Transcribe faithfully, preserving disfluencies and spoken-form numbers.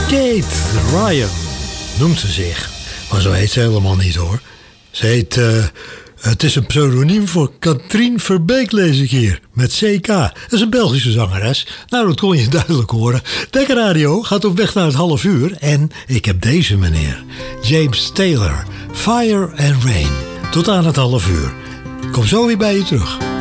Kate Ryan noemt ze zich. Maar zo heet ze helemaal niet hoor. Ze heet... Uh, het is een pseudoniem voor Katrien Verbeek, lees ik hier. Met C K. Dat is een Belgische zangeres. Nou, dat kon je duidelijk horen. Dekker Radio gaat op weg naar het half uur. En ik heb deze meneer. James Taylor. Fire and Rain. Tot aan het half uur. Ik kom zo weer bij je terug.